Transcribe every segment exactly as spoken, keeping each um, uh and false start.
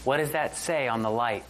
What does that say on the light?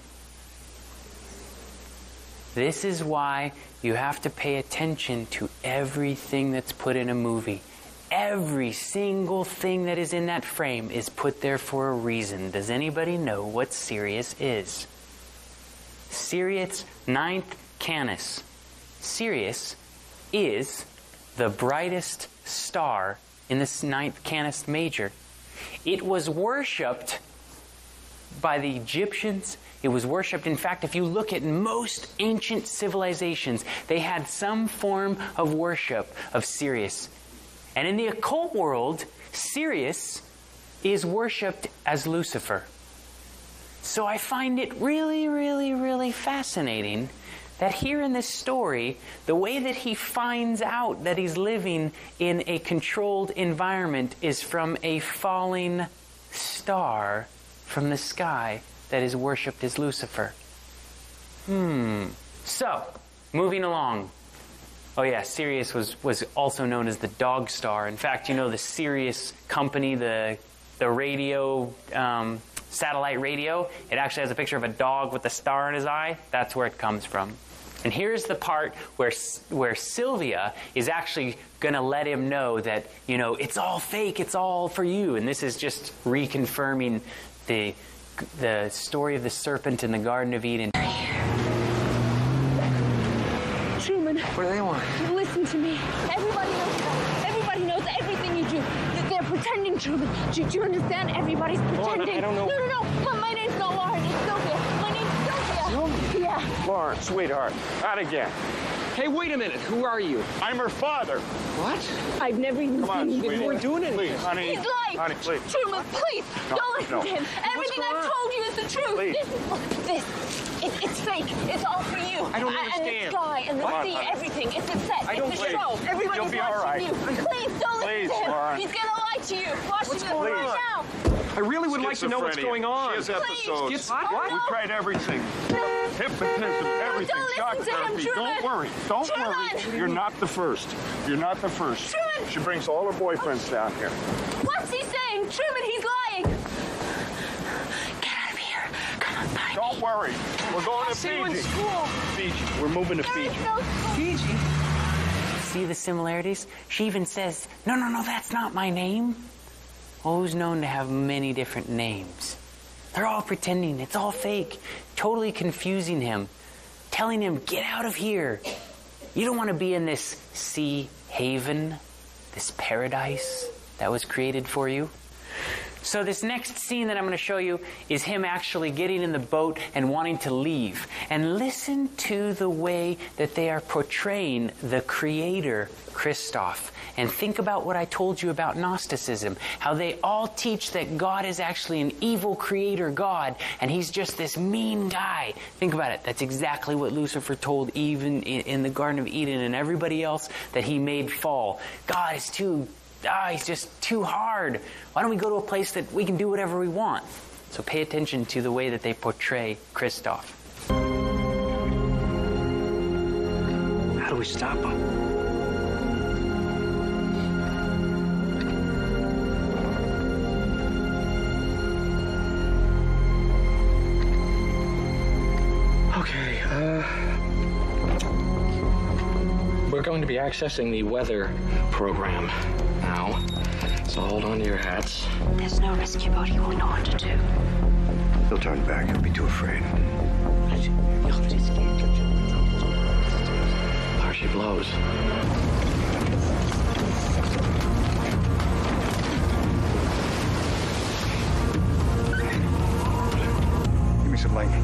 This is why you have to pay attention to everything that's put in a movie. Every single thing that is in that frame is put there for a reason. Does anybody know what Sirius is? Sirius ninth Canis. Sirius is the brightest star in the ninth Canis Major. It was worshipped by the Egyptians. It was worshipped. In fact, if you look at most ancient civilizations, they had some form of worship of Sirius. And in the occult world, Sirius is worshipped as Lucifer. So I find it really, really, really fascinating that here in this story, the way that he finds out that he's living in a controlled environment is from a falling star from the sky that is worshipped as Lucifer. Hmm. So, moving along. Oh yeah, Sirius was, was also known as the dog star. In fact, you know the Sirius company, the, the radio, um, satellite radio, it actually has a picture of a dog with a star in his eye. That's where it comes from. And here's the part where, where Sylvia is actually going to let him know that, you know, it's all fake, it's all for you. And this is just reconfirming the, the story of the serpent in the Garden of Eden. Truman. What do they want? Listen to me. Everybody knows that. Everybody knows everything you do. They're pretending, Truman. Do, do you understand? Everybody's pretending. Oh, I don't know. No, no, no. My, my name's not Lauren. It's Sylvia. My name's Sylvia. Sylvia? Yeah. Lauren, sweetheart. Not again. Hey, wait a minute. Who are you? I'm her father. What? I've never even Come on, seen you sweetie. before. We're doing it. Please, honey. He's lying. Honey, please. Truman, please. No, don't listen no. to him. Everything going I've on? told you is the truth. Please. This, look, this. It, it's fake. It's all for you. I don't And the understand. sky and the Come on, sea, honey. everything. It's a set. I don't it's a believe- show. Everybody's You'll be watching all right. you. Please, don't Please, listen to him. Lauren. He's gonna lie to you. Watch What's him going right on? now. I really would like to know what's Schizophrenia. going on. She has episodes. Please. What? We tried everything. Hypnotism, everything. don't Shock listen to him, therapy. Truman. Don't worry. Don't Truman. worry. You're not the first. You're not the first. Truman. She brings all her boyfriends down here. What's he saying? Truman, he's lying. Get out of here. Come on, find Don't me. worry. We're going to See you in Fiji. school. Fiji. We're moving to There Fiji. is no Fiji. See the similarities? She even says, no, no, no, that's not my name. Well, who's known to have many different names? They're all pretending. It's all fake. Totally confusing him. Telling him, get out of here. You don't want to be in this sea haven, this paradise that was created for you. So this next scene that I'm going to show you is him actually getting in the boat and wanting to leave. And listen to the way that they are portraying the creator, Christoph. And think about what I told you about Gnosticism. How they all teach that God is actually an evil creator God, and he's just this mean guy. Think about it. That's exactly what Lucifer told Eve in, in the Garden of Eden and everybody else that he made fall. God is too... Ah, he's just too hard. Why don't we go to a place that we can do whatever we want? So pay attention to the way that they portray Christoph. How do we stop him? Okay, uh... we're going to be accessing the weather program now. So hold on to your hats. There's no rescue boat. He won't know what to do. He'll turn back. He'll be too afraid. How she blows. Give me some light.